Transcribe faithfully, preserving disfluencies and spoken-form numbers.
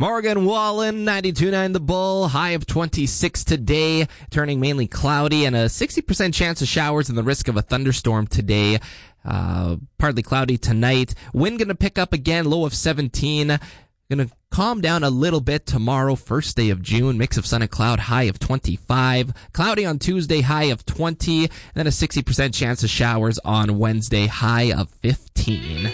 Morgan Wallen, ninety-two point nine The Bull, high of twenty-six today, turning mainly cloudy, and a sixty percent chance of showers and the risk of a thunderstorm today. Uh, partly cloudy tonight. Wind going to pick up again, low of seventeen. Going to calm down a little bit tomorrow, first day of June. Mix of sun and cloud, high of twenty-five. Cloudy on Tuesday, high of twenty. And then a sixty percent chance of showers on Wednesday, high of fifteen.